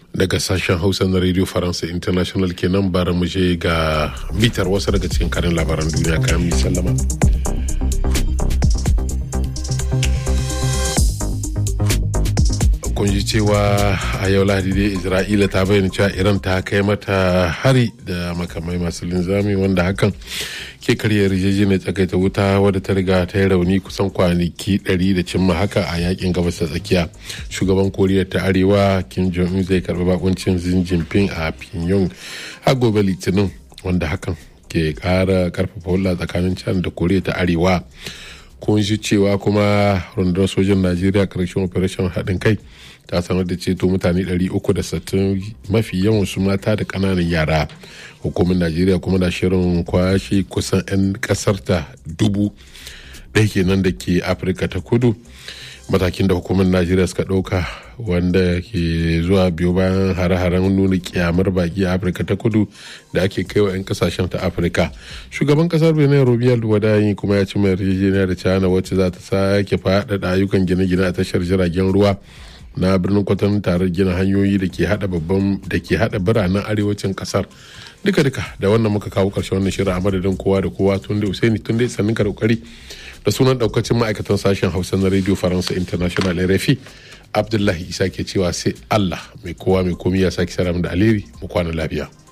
daga sashen Hausa na Radio Faransa International kenan bara mu je ga bitar wasu daga cikin karin labaran duniya kayan mu sallama. Kun ji cewa a yau Lahadi dai Isra'ila ta bayyana cewa Iran ta kai mata hari da makamai masu linzami wanda hakan ke karya yarjejeniyar tsakaita wuta wadda ta riga ta yi rauni kusan kwanaki 100 da cimma haka a yakin gabas ta tsakiya. Shugaban Koriya ta Arewa Kim Jong-un zai karbi bakuncin Xi Jinping a Pyongyang a gobe Litinin wanda hakan ke kara karfafa hulɗa tsakanin China da Koriya ta Arewa. Kun ji cewa kuma rundunar sojan Najeriya karshen operation haɗin kai ta sanar da ceto mutane 360 mafi yawan su mata da ƙananan yara. Hukumar Najeriya kuma na shirin kwashe kusan 'yan ƙasar ta 1,000 kenan da ke Afirka ta kudu. Matakin da hukumar Najeriya suka ɗauka wanda ke zuwa biyo bayan hare-haren nuna kyamar baki a Afirka ta kudu da ake kaiwa 'yan kasashen ta Afirka. Shugaban kasar Benin Robial Wadayi kuma ya ci mai yarjejeniya da China wacce za ta sake faɗaɗa ayyukan gine-gine a tashar jiragen ruwa na birnin Kwatano tare gina hanyoyi da ke hada biranen arewacin kasar. Duka da wannan muka kawo ƙarshen wannan shirin a madadin kowa da kowa tun da Usaini tun da sannin ka da kokari da sunan daukacin ma'aikatan sashen Hausa na Radio Faransa International RFI. Abdullahi Isa ke cewa sai Allah mai kowa mai komi ya sake sara da alheri mu kwana lafiya.